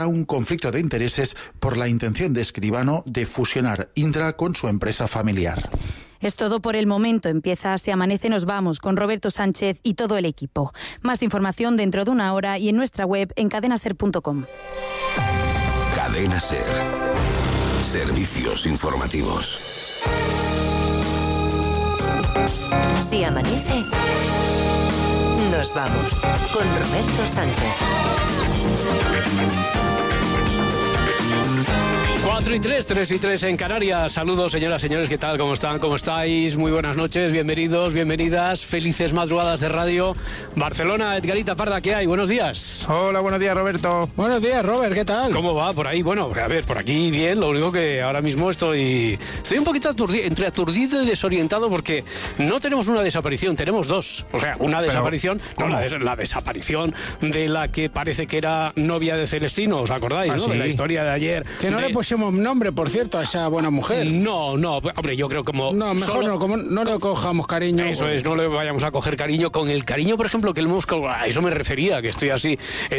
un conflicto de intereses por la intención de Escribano de fusionar Indra con su empresa familiar. Es todo por el momento. Empieza Se Amanece, nos vamos con Roberto Sánchez y todo el equipo. Más información dentro de una hora y en nuestra web en cadenaser.com. Cadena Ser. Servicios informativos. Si amanece, nos vamos con Roberto Sánchez. 4 y 3, 3 y 3 en Canarias. Saludos, señoras, señores, ¿qué tal? ¿Cómo están? ¿Cómo estáis? Muy buenas noches, bienvenidos, bienvenidas, felices madrugadas de radio. Barcelona, Edgarita Parda, ¿qué hay? Buenos días. Hola, buenos días, Roberto. Buenos días, Robert, ¿qué tal? ¿Cómo va por ahí? Bueno, a ver, por aquí bien, lo único que ahora mismo estoy un poquito entre aturdido y desorientado porque no tenemos una desaparición, tenemos dos. O sea, una desaparición, no, la desaparición de la que parece que era novia de Celestino, ¿os acordáis, no? Sí. De la historia de ayer. Que no le pusimos nombre, por cierto, a esa buena mujer. No, hombre, yo creo como... No, mejor no le cojamos cariño. Eso es, no le vayamos a coger cariño. Con el cariño, por ejemplo, que le hemos... A eso me refería, que estoy así,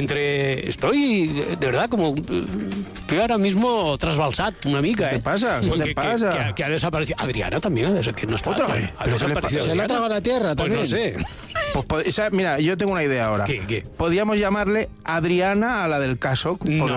Estoy, de verdad, como... Estoy ahora mismo trasbalsat, una mica, ¿Qué pasa? ¿Qué te pasa? Que ha desaparecido. Adriana también, que no está... ¿Otra vez? Ha desaparecido. Se le ha tragado la tierra también. Pues no sé. Pues, mira, yo tengo una idea ahora. ¿Qué? Podríamos llamarle Adriana a la del caso.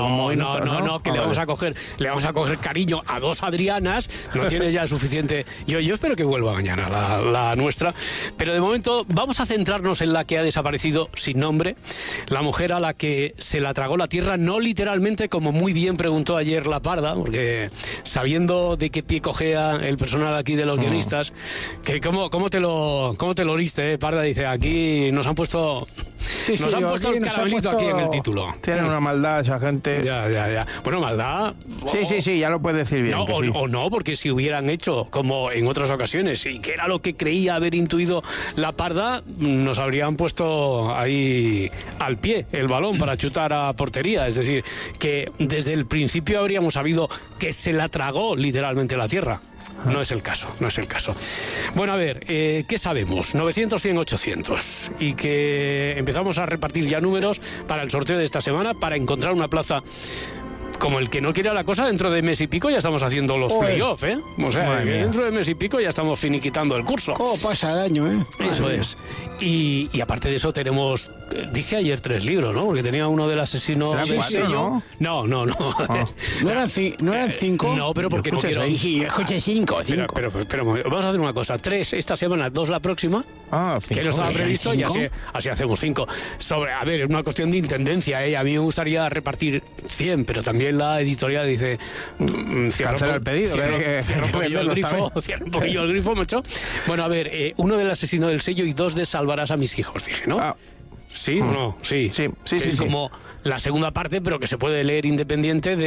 No, que le vamos a coger cariño a dos Adrianas, no tienes ya suficiente. Yo espero que vuelva mañana la nuestra, pero de momento vamos a centrarnos en la que ha desaparecido sin nombre, la mujer a la que se la tragó la tierra, no literalmente, como muy bien preguntó ayer la Parda, porque sabiendo de qué pie cojea el personal aquí de los guionistas, que cómo te lo oliste, Parda, dice, aquí nos han puesto... Nos han puesto el caramelito aquí en el título. Tienen una maldad esa gente. Ya. Bueno, maldad... Sí, ya lo puedes decir bien. No, o no, porque si hubieran hecho como en otras ocasiones, y que era lo que creía haber intuido la Parda, nos habrían puesto ahí al pie el balón para chutar a portería. Es decir, que desde el principio habríamos sabido que se la tragó literalmente la tierra. No es el caso. Bueno, a ver, ¿qué sabemos? 900, 100, 800. Y que empezamos a repartir ya números para el sorteo de esta semana, para encontrar una plaza... Como el que no quiere la cosa, dentro de mes y pico ya estamos haciendo los playoffs, ¿eh? O sea, que dentro de mes y pico ya estamos finiquitando el curso. ¿Cómo pasa el año, eh? Eso es. Y aparte de eso tenemos... Dije ayer 3 libros, ¿no? Porque tenía uno del asesino... ¿Eran 4, no? No. ¿No eran 5? No, pero porque no quiero... Sí, escuché 5. Pero vamos a hacer una cosa. 3 esta semana, 2 la próxima. Que no estaba previsto y así hacemos 5. A ver, es una cuestión de intendencia, ¿eh? A mí me gustaría repartir 100, pero también la editorial dice... Cancela el pedido. Cierra un poquillo el grifo, macho. Bueno, a ver, 1 del asesino del sello y 2 de salvarás a mis hijos, dije, ¿no? ¿Sí o no? Sí. Es como la segunda parte, pero que se puede leer independiente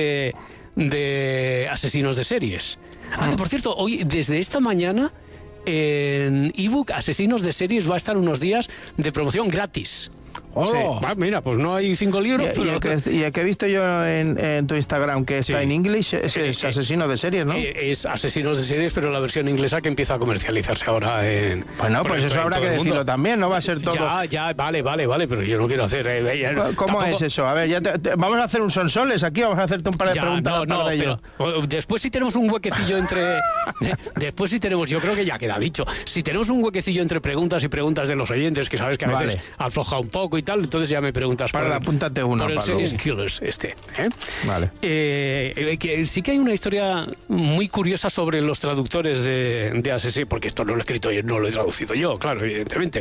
de asesinos de series. Que por cierto, hoy, desde esta mañana, en ebook, Asesinos de Series va a estar unos días de promoción gratis. Mira, pues no hay 5 libros. Y el que he visto yo en tu Instagram, que está en inglés, es Asesino de Series, ¿no? Es Asesinos de Series, pero la versión inglesa que empieza a comercializarse ahora en... Bueno, pues eso habrá que decirlo también, no va a ser todo... Vale, pero yo no quiero hacer... ¿Cómo es eso? A ver, vamos a hacer un sonsoles aquí, vamos a hacerte un par de preguntas. Pero después si tenemos un huequecillo entre... Después si tenemos, yo creo que ya queda dicho, si tenemos un huequecillo entre preguntas y preguntas de los oyentes, que sabes que a veces afloja un poco y tal, entonces ya me preguntas apúntate uno por el Series Killers Vale. Que sí que hay una historia muy curiosa sobre los traductores de Asesino, porque esto no lo he escrito yo, no lo he traducido yo, claro, evidentemente,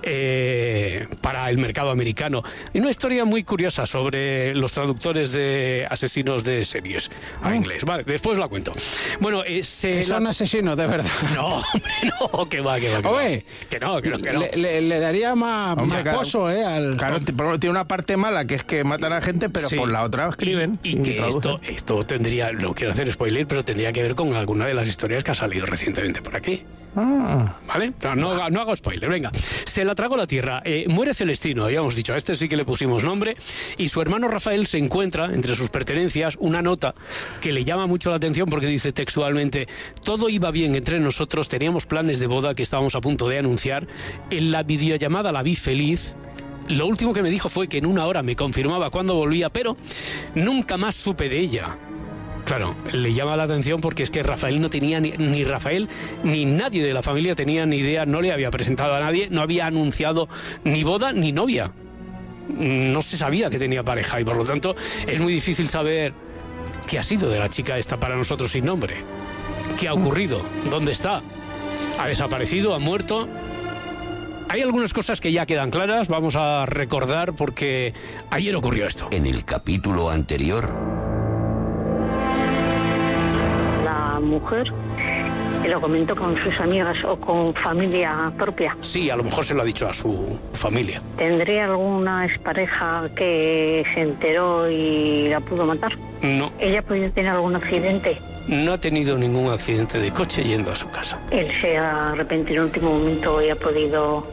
para el mercado americano. Y una historia muy curiosa sobre los traductores de Asesinos de Series a inglés. Vale, después la cuento. Bueno, son asesinos, de verdad. No, que va. Oye, que no. Le daría más pozo, Claro, tiene una parte mala, que es que matan a gente, pero por la otra escriben. Y que esto tendría, no quiero hacer spoiler, pero tendría que ver con alguna de las historias que ha salido recientemente por aquí. ¿Vale? No hago spoiler, venga. Se la tragó la tierra. Muere Celestino, habíamos dicho, a este sí que le pusimos nombre, y su hermano Rafael se encuentra entre sus pertenencias una nota que le llama mucho la atención porque dice textualmente: todo iba bien entre nosotros, teníamos planes de boda que estábamos a punto de anunciar. En la videollamada la vi feliz. lo último que me dijo fue que en 1 hora me confirmaba cuándo volvía, pero nunca más supe de ella. Claro, le llama la atención porque es que Rafael no tenía, ni Rafael ni nadie de la familia tenía ni idea, no le había presentado a nadie, no había anunciado ni boda ni novia. No se sabía que tenía pareja y por lo tanto es muy difícil saber qué ha sido de la chica esta para nosotros sin nombre. ¿Qué ha ocurrido? ¿Dónde está? ¿Ha desaparecido? ¿Ha muerto? Hay algunas cosas que ya quedan claras, vamos a recordar porque ayer ocurrió esto. En el capítulo anterior... La mujer lo comentó con sus amigas o con familia propia. Sí, a lo mejor se lo ha dicho a su familia. ¿Tendría alguna expareja que se enteró y la pudo matar? No. ¿Ella podía tener algún accidente? No ha tenido ningún accidente de coche yendo a su casa. ¿Él se ha arrepentido en último momento y ha podido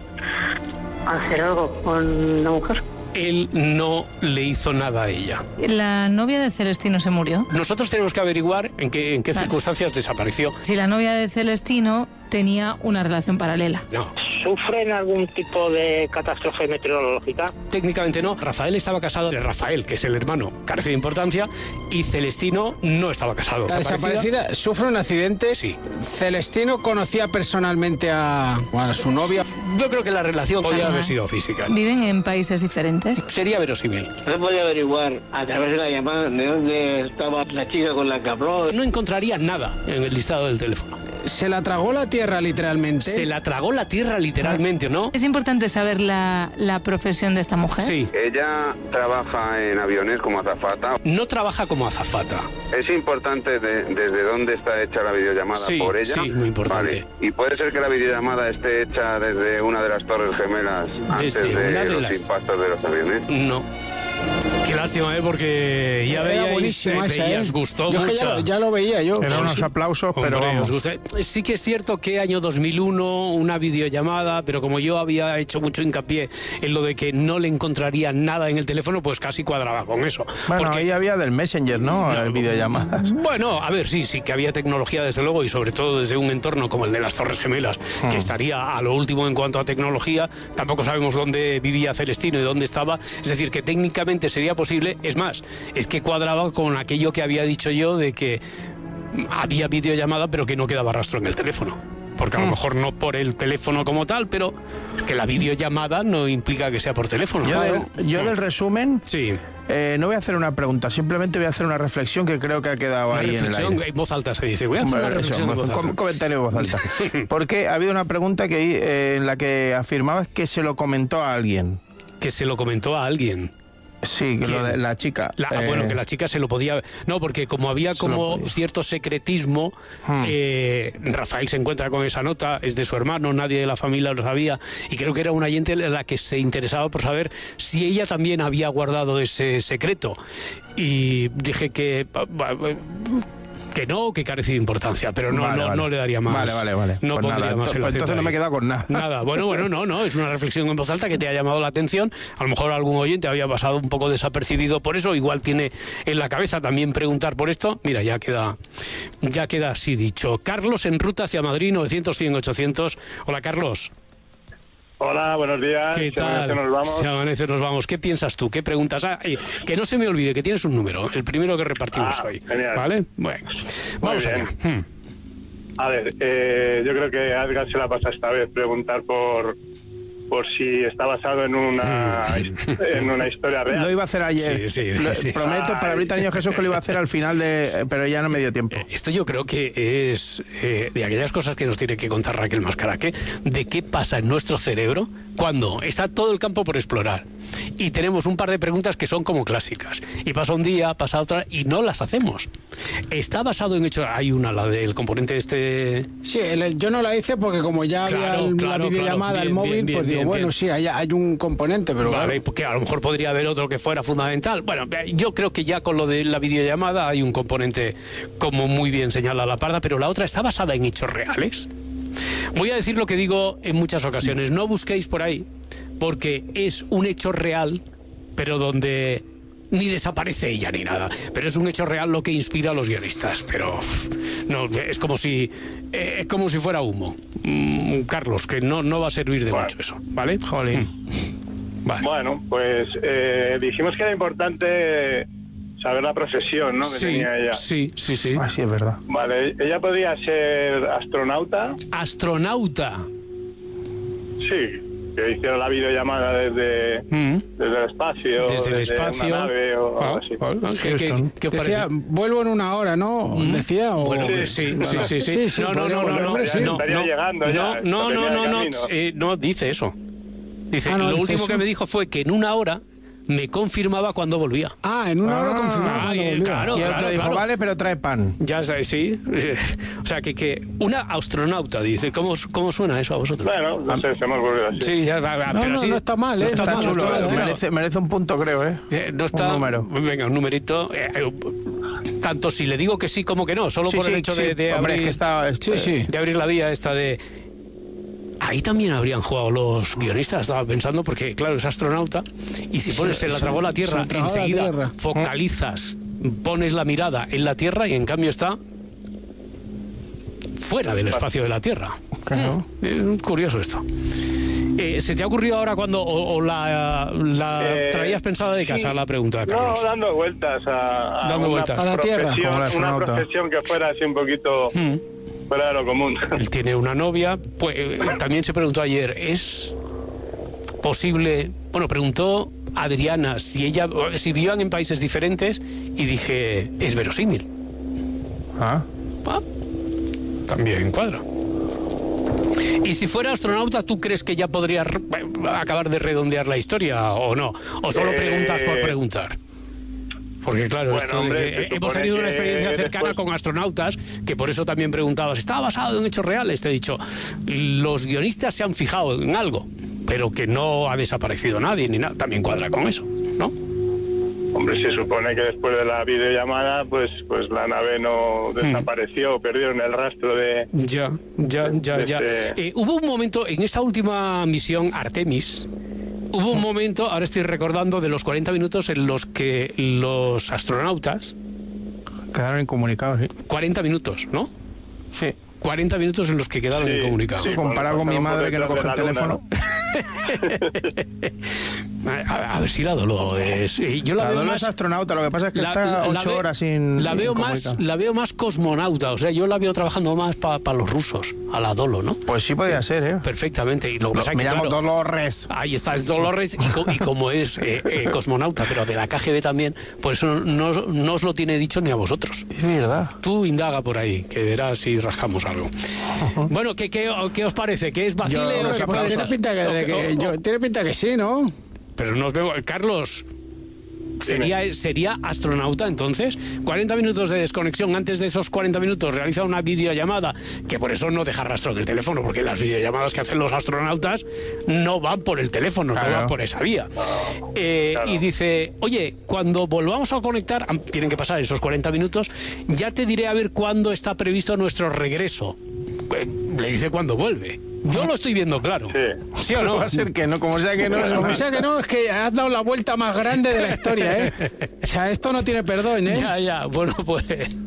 hacer algo con la mujer? Él no le hizo nada a ella. ¿La novia de Celestino se murió? Nosotros tenemos que averiguar en qué circunstancias desapareció. Si la novia de Celestino tenía una relación paralela. No. ¿Sufren algún tipo de catástrofe meteorológica? Técnicamente no. Rafael estaba casado. Rafael, que es el hermano, carece de importancia. Y Celestino no estaba casado. La desaparecida sufre un accidente. Sí. Celestino conocía personalmente a su novia. Yo creo que la relación podía haber sido física. ¿Viven en países diferentes? Sería verosímil. ¿No podía averiguar a través de la llamada de dónde estaba la chica con la que habló? No encontraría nada en el listado del teléfono. ¿Se la tragó la tierra literalmente? Se la tragó la tierra literalmente, ¿no? Es importante saber la profesión de esta mujer. Sí. Ella trabaja en aviones como azafata. No trabaja como azafata. Es importante desde dónde está hecha la videollamada por ella. Sí, muy importante. Vale. Y puede ser que la videollamada esté hecha desde una de las Torres Gemelas antes de los impactos de los aviones. No. Qué lástima, porque ya veíais, gustó mucho. Ya lo veía yo. Eran unos aplausos, pero vamos. Sí que es cierto que año 2001, una videollamada, pero como yo había hecho mucho hincapié en lo de que no le encontraría nada en el teléfono, pues casi cuadraba con eso. Bueno, ahí había del Messenger, ¿no? Videollamadas. Bueno, a ver, sí que había tecnología desde luego y sobre todo desde un entorno como el de las Torres Gemelas, que estaría a lo último en cuanto a tecnología. Tampoco sabemos dónde vivía Celestino y dónde estaba. Es decir, que técnicamente sería posible. Es más, es que cuadraba con aquello que había dicho yo de que había videollamada pero que no quedaba rastro en el teléfono. Porque a lo mejor no por el teléfono como tal, pero que la videollamada no implica que sea por teléfono. Yo del resumen, sí. No voy a hacer una pregunta, simplemente voy a hacer una reflexión que creo que ha quedado ahí en el aire. En voz alta se dice, voy a hacer una reflexión en voz alta. Un comentario en voz alta. Porque ha habido una pregunta en la que afirmabas que se lo comentó a alguien. Que se lo comentó a alguien. Sí, lo de la chica. Bueno, que la chica se lo podía... No, porque como había como cierto secretismo, Rafael se encuentra con esa nota, es de su hermano, nadie de la familia lo sabía, y creo que era una oyente la que se interesaba por saber si ella también había guardado ese secreto. Y dije que no, que carecía de importancia, pero no le daría más. Vale. No pues pondría más el entonces no me he quedado con nada. Nada, bueno, no, es una reflexión en voz alta que te ha llamado la atención. A lo mejor algún oyente había pasado un poco desapercibido por eso, igual tiene en la cabeza también preguntar por esto. Mira, ya queda así dicho. Carlos en ruta hacia Madrid, 900-100-800. Hola, Carlos. Hola, buenos días. ¿Qué tal? Se amanece, nos vamos. ¿Qué piensas tú? ¿Qué preguntas? Que no se me olvide que tienes un número, el primero que repartimos hoy. Genial. ¿Vale? Bueno, vamos allá. A ver, yo creo que a Edgar se la pasa esta vez preguntar por si está basado en una historia real. Lo iba a hacer ayer. Sí. Prometo, para ahorita Niño Jesús, que lo iba a hacer al final pero ya no me dio tiempo. Esto yo creo que es de aquellas cosas que nos tiene que contar Raquel Mascaraque, de qué pasa en nuestro cerebro cuando está todo el campo por explorar y tenemos un par de preguntas que son como clásicas y pasa un día, pasa otra y no las hacemos. Está basado en hechos. Hay una, la del componente este. Sí, yo no la hice porque como ya había la videollamada, el móvil, pues digo, bueno, sí, hay un componente, pero vale, porque a lo mejor podría haber otro que fuera fundamental. Bueno, yo creo que ya con lo de la videollamada hay un componente, como muy bien señala la Parda, pero la otra está basada en hechos reales. Voy a decir lo que digo en muchas ocasiones, no busquéis por ahí, porque es un hecho real, pero donde ni desaparece ella ni nada, pero es un hecho real lo que inspira a los guionistas, pero no, es como si fuera humo. Carlos, que no va a servir de mucho eso, ¿vale? Jolín. Vale. Bueno, pues dijimos que era importante saber la profesión, ¿no? Que tenía ella. Sí. Así es verdad. Vale, ¿ella podría ser astronauta? ¿Astronauta? Sí, que hicieron la videollamada desde el espacio. Desde el espacio. Una nave o algo así. ¿Qué os decía, parece? vuelvo en una hora, ¿no? Decía, o... Bueno, sí. No. Estaría llegando ya. No dice eso. Dice, lo último eso. que me dijo fue que en una hora me confirmaba cuando volvía. En una hora confirmaba cuando volvía. Claro, Y otro dijo, vale, pero trae pan. Ya sabes, sí. O sea, que una astronauta, dice. ¿Cómo suena eso a vosotros? Bueno, no sé, se me ocurrió así. Sí, pero sí. No está mal, ¿eh? Está chulo, merece un punto, creo, No está... Un número. Venga, un numerito. Tanto si le digo que sí como que no, solo por el hecho de Hombre, abrir... es que está... de abrir la vía esta de... Ahí también habrían jugado los guionistas, estaba pensando, porque claro, es astronauta, y si pones se la tragó la Tierra, enseguida focalizas, pones la mirada en la Tierra y en cambio está fuera del espacio de la Tierra. Claro. Curioso esto. ¿Se te ha ocurrido ahora cuando o la traías pensada de casa la pregunta, Carlos? No, dando vueltas a la Tierra, como la una astronauta. profesión que fuera así un poquito fuera de lo común. Él tiene una novia, pues también se preguntó ayer, ¿es posible? Bueno, preguntó Adriana si vivían en países diferentes y dije, es verosímil. También cuadra. Y si fuera astronauta, ¿tú crees que ya podría acabar de redondear la historia o no? ¿O solo preguntas por preguntar? Porque claro, hemos tenido una experiencia cercana con astronautas, que por eso también preguntabas, ¿está basado en hechos reales? Te he dicho, los guionistas se han fijado en algo, pero que no ha desaparecido nadie ni nada. También cuadra con eso, ¿no? Hombre, se supone que después de la videollamada, pues la nave no desapareció, perdieron el rastro de... Ya. Hubo un momento en esta última misión, Artemis... Hubo un momento, ahora estoy recordando, de los 40 minutos en los que los astronautas... Quedaron incomunicados, sí. 40 minutos, ¿no? Sí. 40 minutos en los que quedaron incomunicados. Sí, comparado con mi madre que no coge el teléfono. A ver si la Dolo es... Yo la veo más astronauta, lo que pasa es que está 8 horas sin... La veo más cosmonauta, o sea, yo la veo trabajando más para los rusos, a la Dolo, ¿no? Pues sí podía ser, ¿eh? Perfectamente. Y lo que pasa me llamo Dolores. Ahí está, es Dolores, y como es cosmonauta, pero de la KGB también, por eso no os lo tiene dicho ni a vosotros. Es verdad. Tú indaga por ahí, que verás si rascamos algo. Bueno, ¿qué os parece? ¿Que es vacile o que tiene pinta que sí, ¿no? Pero nos vemos... Carlos, ¿sería astronauta entonces? 40 minutos de desconexión, antes de esos 40 minutos realiza una videollamada, que por eso no deja rastro del teléfono, porque las videollamadas que hacen los astronautas no van por el teléfono, no van por esa vía. Y dice, oye, cuando volvamos a conectar, tienen que pasar esos 40 minutos, ya te diré a ver cuándo está previsto nuestro regreso. Le dice cuándo vuelve. Yo lo estoy viendo claro. ¿Sí o no? Va a ser que no, como sea que no. Como sea que no, es que has dado la vuelta más grande de la historia, ¿eh? O sea, esto no tiene perdón, ¿eh? Ya. Bueno, pues...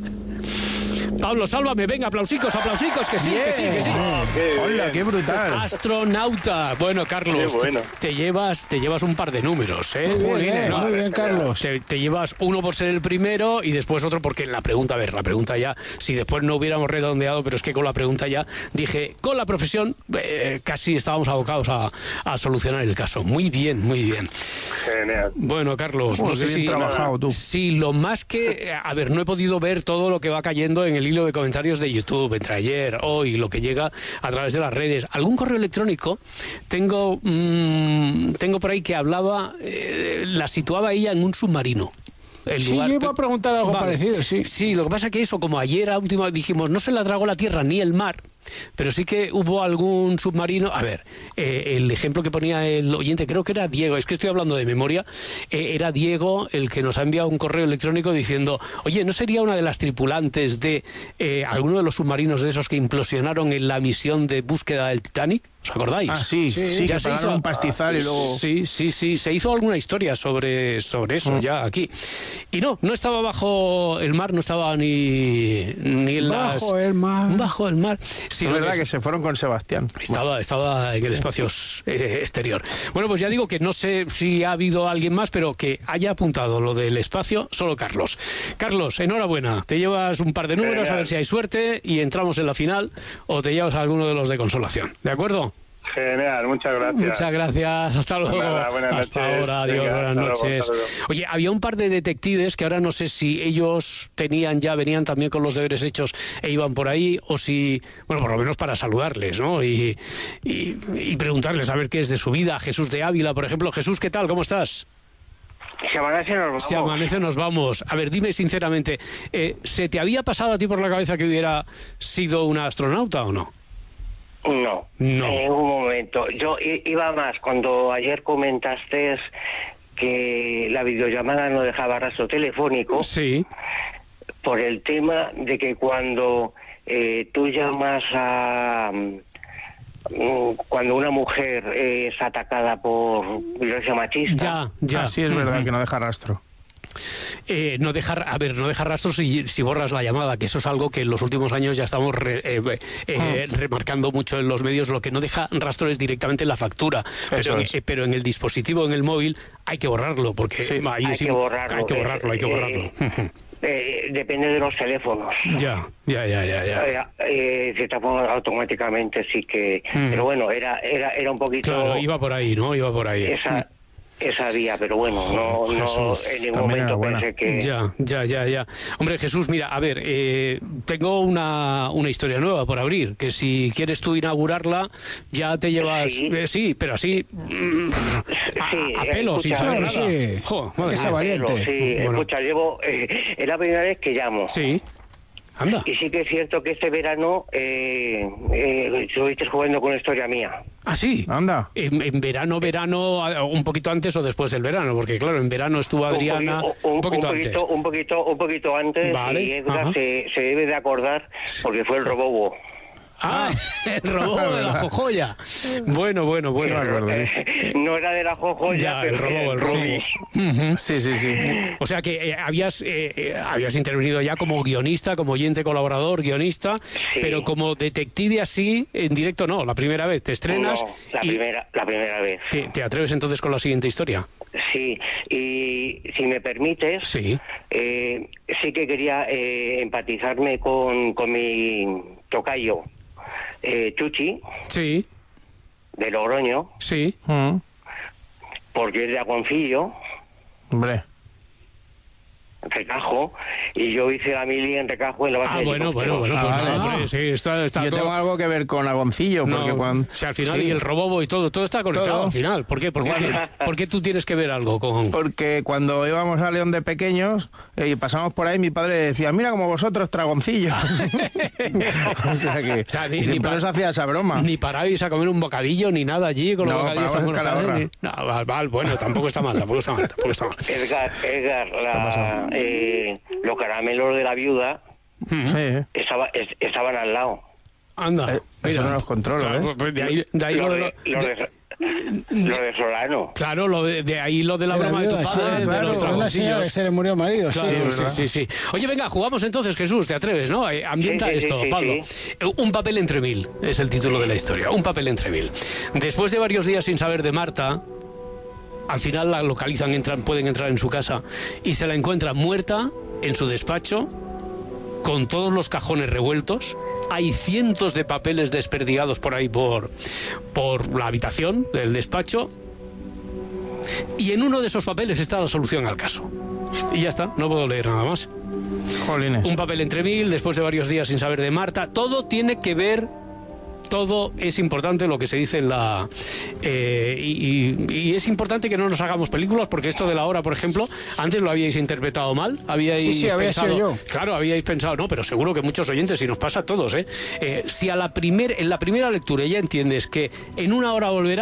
Pablo, sálvame, venga, aplausicos, que sí, que sí. Hola, qué brutal. Astronauta. Bueno, Carlos, bueno. Te llevas un par de números, ¿eh? Muy bien, Carlos. Te llevas uno por ser el primero y después otro porque la pregunta ya, si después no hubiéramos redondeado, pero es que con la pregunta ya dije, con la profesión casi estábamos abocados a solucionar el caso. Muy bien. Genial. Bueno, Carlos, no sé si... trabajado tú. Sí, lo más que... A ver, no he podido ver todo lo que va cayendo en el hilo de comentarios de YouTube, entre ayer, hoy, lo que llega a través de las redes. ¿Algún correo electrónico? Tengo por ahí que hablaba, la situaba ella en un submarino. Yo iba a preguntar algo parecido, sí. Sí, lo que pasa es que eso, como ayer a última dijimos, no se la tragó la tierra ni el mar, pero sí que hubo algún submarino. A ver, el ejemplo que ponía el oyente, creo que era Diego, es que estoy hablando de memoria, era Diego el que nos ha enviado un correo electrónico diciendo, oye, ¿no sería una de las tripulantes de alguno de los submarinos de esos que implosionaron en la misión de búsqueda del Titanic? ¿Os acordáis? Ah, sí, ya que se hizo un pastizal y luego... Sí, se hizo alguna historia sobre eso ya aquí. Y no estaba bajo el mar, no estaba ni en bajo el mar, sino verdad que se fueron con Sebastián. Estaba en el espacio exterior. Bueno, pues ya digo que no sé si ha habido alguien más, pero que haya apuntado lo del espacio, solo Carlos. Carlos, enhorabuena. Te llevas un par de números, a ver si hay suerte y entramos en la final, o te llevas alguno de los de consolación. ¿De acuerdo? Genial, muchas gracias. Muchas gracias, hasta luego. Hasta ahora, adiós, buenas noches. Oye, había un par de detectives que ahora no sé si ellos venían también con los deberes hechos e iban por ahí, o si, bueno, por lo menos para saludarles, ¿no? Y preguntarles a ver qué es de su vida. Jesús de Ávila, por ejemplo. Jesús, ¿qué tal? ¿Cómo estás? Si amanece nos vamos. Si amanece nos vamos. A ver, dime sinceramente, ¿se te había pasado a ti por la cabeza que hubiera sido una astronauta o no? No, en ningún momento. Yo iba más cuando ayer comentaste que la videollamada no dejaba rastro telefónico. Sí. Por el tema de que cuando tú llamas a... Cuando una mujer es atacada por violencia machista... Ya. Sí, es verdad que no deja rastro. No dejar rastros si borras la llamada, que eso es algo que en los últimos años ya estamos remarcando mucho en los medios. Lo que no deja rastro es directamente la factura, pero en el dispositivo, en el móvil, hay que borrarlo, porque hay que borrarlo. Depende de los teléfonos. Ya. Se tapan automáticamente, sí que... Pero bueno, era un poquito... Claro, iba por ahí, ¿no? Iba por ahí. Esa vía, pero bueno, no en ningún momento pensé que... Ya. Hombre, Jesús, mira, a ver, tengo una historia nueva por abrir, que si quieres tú inaugurarla, ya te llevas... Sí, pero así... a pelo, sin saber nada. Sí. Esa valiente. Sí, bueno. Escucha, es la primera vez que llamo. Sí. Anda. Y sí que es cierto que este verano estuviste jugando con una historia mía. Ah, sí. Anda. En verano, un poquito antes o después del verano, porque claro, en verano estuvo Adriana un poquito antes. Un poquito antes, vale. Y Edgar se debe de acordar porque fue el Robobo. El robo de la jojoya. Bueno. No era de la jojoya, pero el robo. Sí. O sea que habías intervenido ya como guionista, como oyente colaborador, guionista, pero como detective así, en directo no, la primera vez. Te estrenas. No, la primera vez. ¿Te atreves entonces con la siguiente historia? Sí, y si me permites, sí que quería empatizarme con mi tocayo. Chuchi, sí, de Logroño, sí, porque es de Agoncillo, hombre, Recajo, y yo hice la mili en Recajo en la base de bueno, hombre, sí, está yo todo... tengo algo que ver con Agoncillo, porque cuando... O sea, al final, y el Robobo y todo está conectado al final. ¿Por qué? ¿Por qué tú tienes que ver algo con...? Porque cuando íbamos a León de pequeños y pasamos por ahí, mi padre decía, mira como vosotros, Tragoncillo. O sea que siempre nos hacía esa broma. Ni parabais a comer un bocadillo ni nada allí con los bocadillos tan buenos. Bueno, tampoco está mal. Edgar, los caramelos de la viuda estaban al lado. Anda, eso no los controlo, pues de ahí lo de Solano. Claro, de ahí lo de la broma de tu padre, de los Tragoncillos. Que se le murió el marido. Claro, sí. Oye, venga, jugamos entonces, Jesús, te atreves, ¿no? Ambienta esto, Pablo. Un papel entre mil es el título de la historia. Un papel entre mil. Después de varios días sin saber de Marta, al final la localizan, pueden entrar en su casa y se la encuentran muerta en su despacho, con todos los cajones revueltos. Hay cientos de papeles desperdigados por ahí por la habitación del despacho, y en uno de esos papeles está la solución al caso. Y ya está, no puedo leer nada más. Jolines. Un papel entre mil, después de varios días sin saber de Marta. Todo tiene que ver... Todo es importante lo que se dice en la... y es importante que no nos hagamos películas, porque esto de la hora, por ejemplo, antes lo habíais interpretado mal. Había sido yo. Claro, habíais pensado, no, pero seguro que muchos oyentes, y nos pasa a todos, si en la primera lectura ya entiendes que en una hora volverá,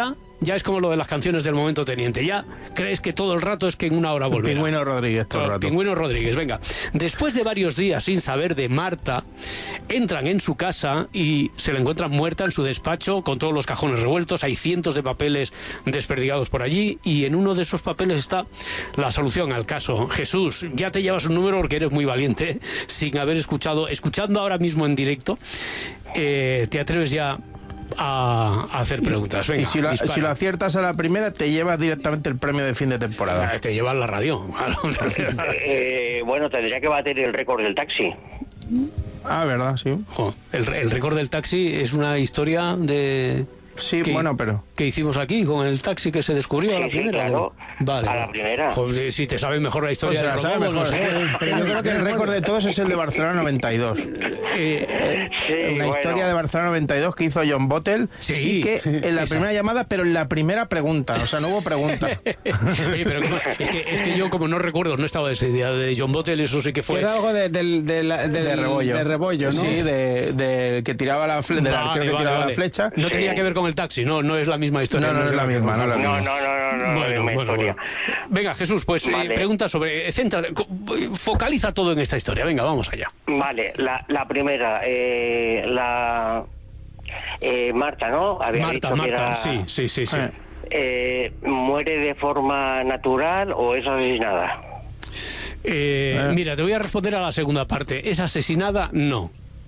ya es como lo de las canciones del momento teniente. Ya crees que todo el rato es que en una hora volverá. Pingüino Rodríguez, todo el rato. Pingüino Rodríguez, venga. Después de varios días sin saber de Marta, entran en su casa y se la encuentran muerta en su despacho con todos los cajones revueltos. Hay cientos de papeles desperdigados por allí y en uno de esos papeles está la solución al caso. Jesús, ya te llevas un número porque eres muy valiente, sin haber escuchando ahora mismo en directo. ¿Te atreves ya a hacer preguntas? Venga, y si lo aciertas a la primera, te llevas directamente el premio de fin de temporada. Te llevas la radio. Bueno, tendría que bater el récord del taxi. Ah, verdad, sí. El récord del taxi es una historia de... Sí, bueno, pero... ¿Qué hicimos aquí con el taxi que se descubrió a la primera? Sí, claro. Vale. A la primera. Joder, si te sabes mejor la historia pues del robo, no sé qué. Pero yo creo que el récord de todos es el de Barcelona 92. Una historia de Barcelona 92 que hizo John Bottle. Sí. Y que en la primera llamada, pero en la primera pregunta. O sea, no hubo pregunta. Oye, pero es que yo, como no recuerdo, no estaba ese día de John Bottle, eso sí que fue... Era algo de Rebollo. De Rebollo, ¿no? Sí, del que tiraba la flecha. Del arquero que tiraba la flecha. No tenía que ver con el taxi, no es la misma historia. No es la misma. Bueno. Venga, Jesús, pues vale. Pregunta sobre... focaliza todo en esta historia. Venga, vamos allá. Vale, la primera, Marta, ¿no? Marta, sí. ¿Muere de forma natural o es asesinada? Mira, te voy a responder a la segunda parte. ¿Es asesinada? No.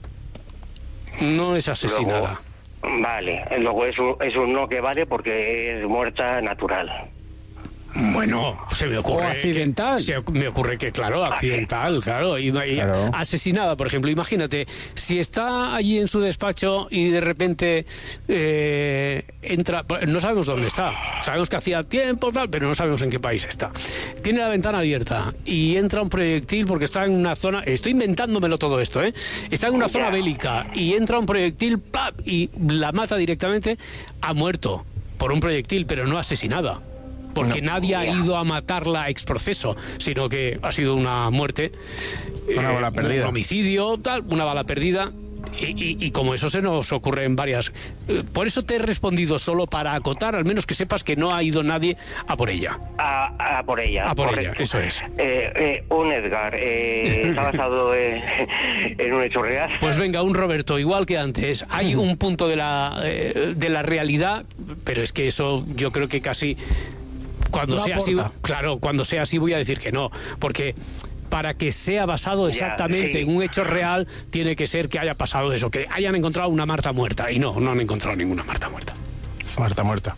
No es asesinada. Luego es un no que vale porque es muerta natural. Bueno, se me ocurre... ¿O accidental? Me ocurre que, claro, accidental, claro. Y asesinada, por ejemplo. Imagínate, si está allí en su despacho y de repente entra... No sabemos dónde está. Sabemos que hacía tiempo, tal, pero no sabemos en qué país está. Tiene la ventana abierta y entra un proyectil porque está en una zona... Estoy inventándomelo todo esto, ¿eh? Está en una zona bélica y entra un proyectil, ¡plap! Y la mata directamente. Ha muerto por un proyectil, pero no asesinada. Porque nadie ha ido a matarla ex proceso, sino que ha sido una muerte, una bala perdida, un homicidio, una bala perdida. Y como eso se nos ocurre en varias... por eso te he respondido solo para acotar, al menos que sepas que no ha ido nadie a por ella. A por ella. A por ella, eso es. Un Edgar, ¿está basado en un hecho real? Pues venga, un Roberto, igual que antes. Hay un punto de la realidad, pero es que eso yo creo que casi... Cuando sea así, claro, cuando sea así voy a decir que no, porque para que sea basado exactamente en un hecho real, tiene que ser que haya pasado eso, que hayan encontrado una Marta muerta, y no han encontrado ninguna Marta muerta. Marta muerta.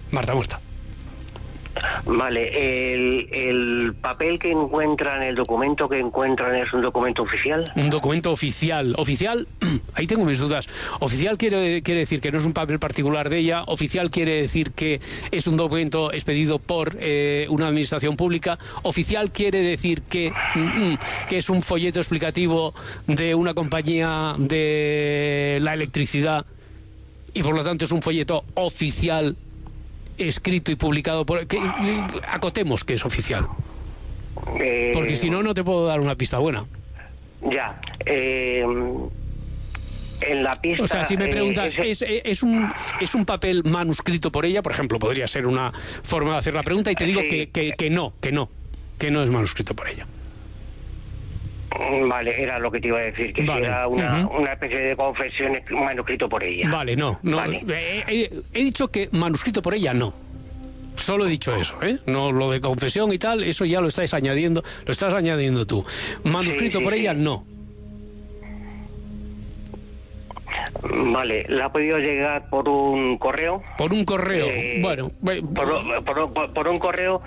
Vale, ¿el papel que encuentran, el documento que encuentran es un documento oficial? Un documento oficial. Oficial, ahí tengo mis dudas. Oficial quiere decir que no es un papel particular de ella. Oficial quiere decir que es un documento expedido por una administración pública. Oficial quiere decir que es un folleto explicativo de una compañía de la electricidad y por lo tanto es un folleto oficial escrito y publicado acotemos que es oficial, porque si no te puedo dar una pista buena. En la pista, o sea, si me preguntas, ¿es un papel manuscrito por ella? Por ejemplo, podría ser una forma de hacer la pregunta y te digo que no es manuscrito por ella. Vale, era lo que te iba a decir, que era una especie de confesión manuscrito por ella. Vale, no. Vale. He dicho que manuscrito por ella no. Solo he dicho eso, ¿eh? No, lo de confesión y tal, eso ya lo estás añadiendo tú. Manuscrito por ella no. Vale, ¿la ha podido llegar por un correo? Por un correo, bueno. Por un correo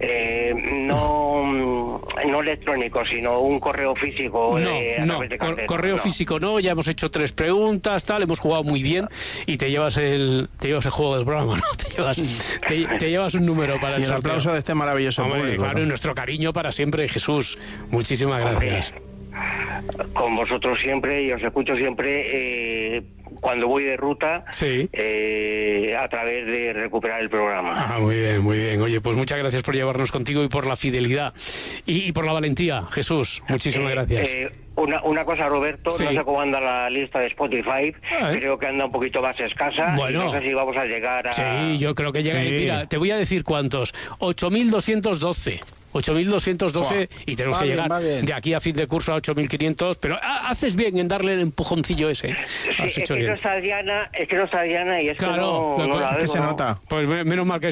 no electrónico, sino un correo físico. Correo físico no, ya hemos hecho 3 preguntas, hemos jugado muy bien y te llevas el juego del programa, ¿no? Te llevas un número para el aplauso de este maravilloso público. Claro, y nuestro cariño para siempre, Jesús. Muchísimas gracias. Con vosotros siempre, y os escucho siempre cuando voy de ruta, a través de recuperar el programa. Muy bien. Oye, pues muchas gracias por llevarnos contigo y por la fidelidad y por la valentía, Jesús. Muchísimas gracias. Una cosa, Roberto, no sé cómo anda la lista de Spotify, creo que anda un poquito más escasa, bueno, no sé si vamos a llegar a... Sí, yo creo que llega, mira, te voy a decir cuántos, 8.212. 8.212 y tenemos que llegar de aquí a fin de curso a 8.500, pero haces bien en darle el empujoncillo ese. Sí, es que no está Diana y es claro, que no la que se nota. Pues menos mal que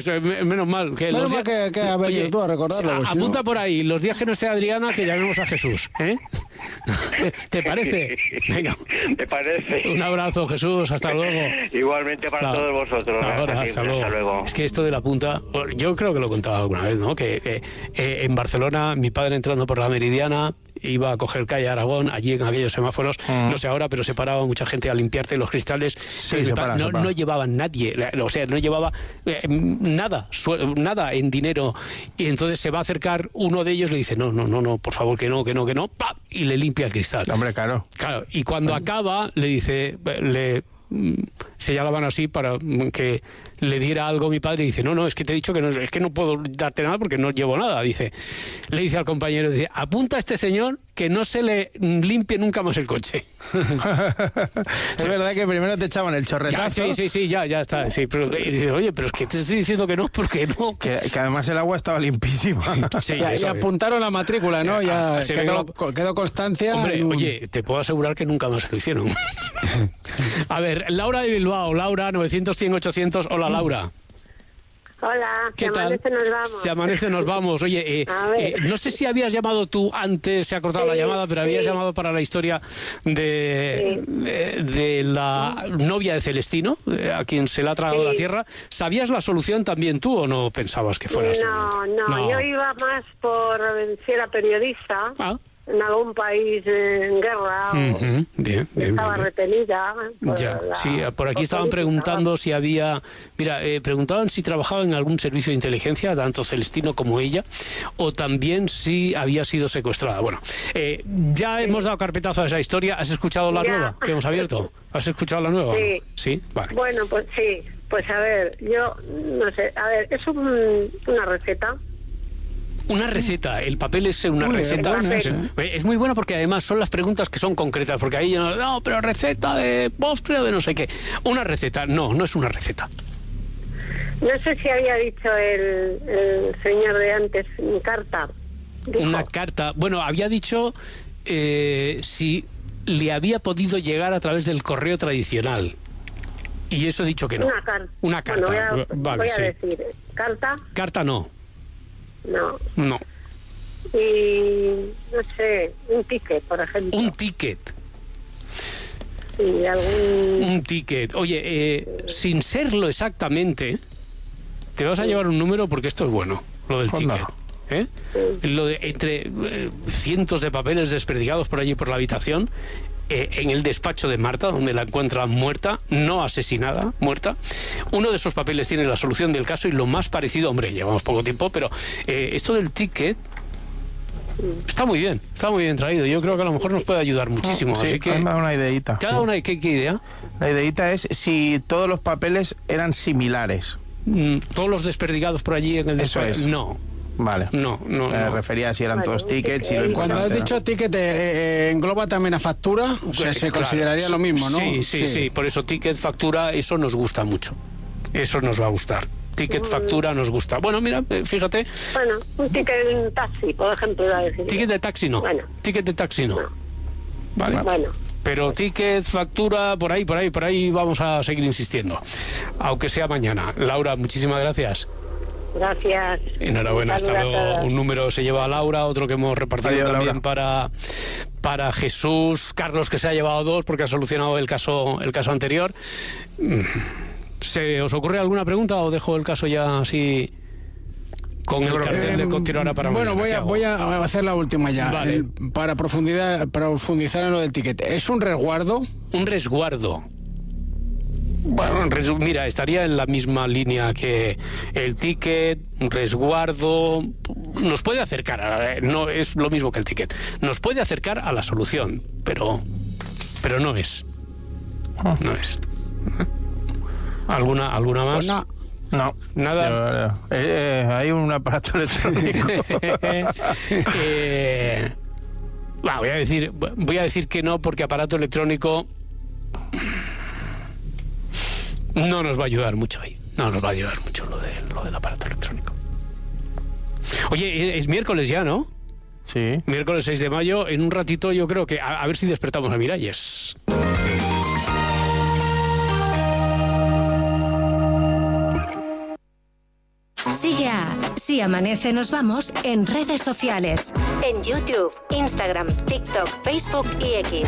a ver, tú a recordarlo. Apunta no, por ahí, los días que no esté Adriana, que llamemos a Jesús, ¿eh? ¿Te parece? Venga. ¿Te parece? Un abrazo, Jesús, hasta luego. Igualmente para todos vosotros. Hasta luego. Es que esto de la punta, yo creo que lo he contado alguna vez, ¿no? Que en Barcelona, mi padre entrando por la Meridiana, iba a coger calle Aragón, allí en aquellos semáforos, no sé ahora, pero se paraba mucha gente a limpiarte los cristales. No llevaban nadie, o sea, no llevaba nada en dinero. Y entonces se va a acercar uno de ellos, le dice, no, por favor, que no, ¡pap! Y le limpia el cristal. Hombre, claro. Y cuando acaba, le dice, señalaban así para que le diera algo mi padre y dice, no, es que te he dicho que no puedo darte nada porque no llevo nada. Le dice al compañero, apunta a este señor que no se le limpie nunca más el coche. Es verdad que primero te echaban el chorretazo. Ya está. Sí, pero dice, oye, pero es que te estoy diciendo que no, porque no. Que además el agua estaba limpísima. Sí, y apuntaron la matrícula, ¿no? Ya quedó constancia. Hombre, oye, te puedo asegurar que nunca más se lo hicieron. A ver, Laura de Bilbao, Laura, 900-100-800. Hola, Laura. Hola, ¿qué tal? Amanece nos vamos. Se amanece nos vamos. Oye, no sé si habías llamado tú antes, se ha cortado la llamada, pero habías llamado para la historia de la novia de Celestino, a quien se le ha tragado la tierra. ¿Sabías la solución también tú o no pensabas que fuera así? No, yo iba más por si era periodista. En algún país en guerra bien, estaba retenida. Por aquí estaban preguntando si había... Mira, preguntaban si trabajaba en algún servicio de inteligencia, tanto Celestino como ella, o también si había sido secuestrada. Bueno, ya hemos dado carpetazo a esa historia. ¿Has escuchado la nueva que hemos abierto? ¿Has escuchado la nueva? Sí, vale. Bueno, pues sí. Pues a ver, yo no sé. A ver, es una receta. Una receta, el papel es una receta. Es muy bueno porque además son las preguntas que son concretas, porque ahí pero receta de postre o de no sé qué. Una receta, no es una receta. No sé si había dicho el señor de antes, carta. Dijo. Una carta, bueno, había dicho si le había podido llegar a través del correo tradicional. Y eso he dicho que no. Una carta. Bueno, voy a decir, ¿carta? Carta no. No. Y no sé, un ticket, por ejemplo. Un ticket. Sí, un ticket. Oye, sin serlo exactamente, te vas a llevar un número porque esto es bueno, lo del ticket. Lo de entre cientos de papeles desperdigados por allí por la habitación, en el despacho de Marta, donde la encuentran muerta, no asesinada, muerta. Uno de esos papeles tiene la solución del caso y lo más parecido, hombre, llevamos poco tiempo, pero esto del ticket está muy bien traído. Yo creo que a lo mejor nos puede ayudar muchísimo. Sí, así que me da una ideita. ¿Qué idea? La ideita es si todos los papeles eran similares. Todos los desperdigados por allí en el despacho. Eso es. No. Vale. No. Me refería a si eran todos tickets. Cuando has dicho ticket, ¿engloba también a factura? O sea, se consideraría lo mismo, ¿no? Sí. Por eso ticket, factura, eso nos gusta mucho. Eso nos va a gustar. Ticket, factura, nos gusta. Bueno, mira, fíjate. Bueno, un ticket de un taxi, por ejemplo. Ticket de taxi no. Bueno. Ticket de taxi no. Vale. Bueno. Pero ticket, factura, por ahí vamos a seguir insistiendo. Aunque sea mañana. Laura, muchísimas gracias. Gracias. Enhorabuena, hasta luego. Un número se lleva a Laura, otro que hemos repartido también para Jesús. Carlos, que se ha llevado 2 porque ha solucionado el caso anterior. ¿Se os ocurre alguna pregunta o dejo el caso ya así con el cartel de continuará para mañana? Bueno, voy a hacer la última ya. Vale. Para profundizar en lo del ticket. ¿Es un resguardo? Un resguardo. Bueno, mira, estaría en la misma línea que el ticket, un resguardo. Nos puede acercar, no es lo mismo que el ticket. Nos puede acercar a la solución, pero no es. No es. ¿Alguna más? Pues no. Nada. Hay un aparato electrónico. Voy a decir que no, porque aparato electrónico no nos va a ayudar mucho ahí. No nos va a ayudar mucho lo del aparato electrónico. Oye, es miércoles ya, ¿no? Sí. Miércoles 6 de mayo. En un ratito yo creo que a ver si despertamos a Miralles. Sigue a Si Amanece Nos Vamos en redes sociales. En YouTube, Instagram, TikTok, Facebook y X.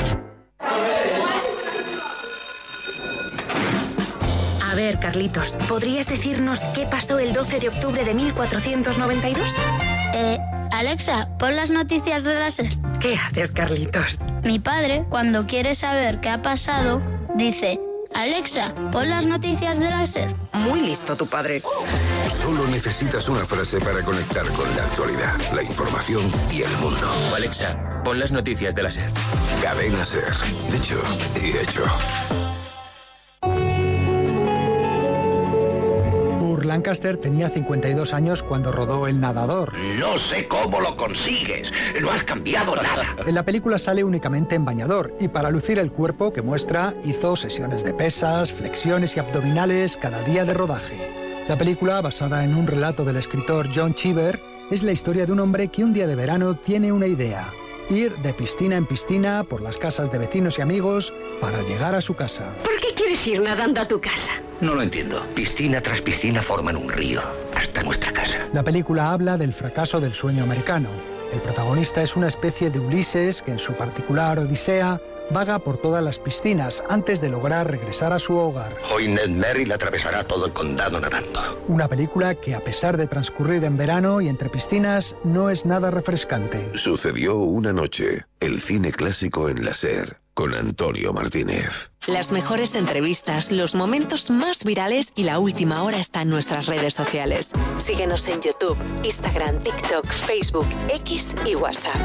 A ver, Carlitos, ¿podrías decirnos qué pasó el 12 de octubre de 1492? Alexa, pon las noticias de la SER. ¿Qué haces, Carlitos? Mi padre, cuando quiere saber qué ha pasado, dice: Alexa, pon las noticias de la SER. Muy listo tu padre. Solo necesitas una frase para conectar con la actualidad, la información y el mundo. Alexa, pon las noticias de la SER. Cadena SER. Dicho y hecho. Lancaster tenía 52 años cuando rodó El Nadador. No sé cómo lo consigues. No has cambiado nada. En la película sale únicamente en bañador y para lucir el cuerpo que muestra hizo sesiones de pesas, flexiones y abdominales cada día de rodaje. La película, basada en un relato del escritor John Cheever, es la historia de un hombre que un día de verano tiene una idea: ir de piscina en piscina por las casas de vecinos y amigos para llegar a su casa. ¿Por qué quieres ir nadando a tu casa? No lo entiendo. Piscina tras piscina forman un río hasta nuestra casa. La película habla del fracaso del sueño americano. El protagonista es una especie de Ulises que en su particular odisea vaga por todas las piscinas antes de lograr regresar a su hogar. Hoy Ned Merrill atravesará todo el condado nadando. Una película que, a pesar de transcurrir en verano y entre piscinas, no es nada refrescante. Sucedió una noche. El cine clásico en la SER, con Antonio Martínez. Las mejores entrevistas, los momentos más virales y la última hora está en nuestras redes sociales. Síguenos en YouTube, Instagram, TikTok, Facebook, X y WhatsApp.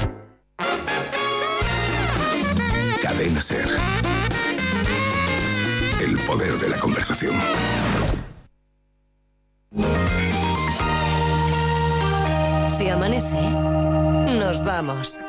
Cadena SER. El poder de la conversación. Si amanece, nos vamos.